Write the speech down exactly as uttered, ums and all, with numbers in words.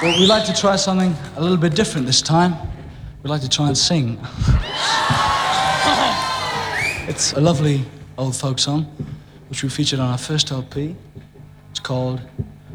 Well, we'd like to try something a little bit different this time. We'd like to try and sing. It's a lovely old folk song, which we featured on our first L P. It's called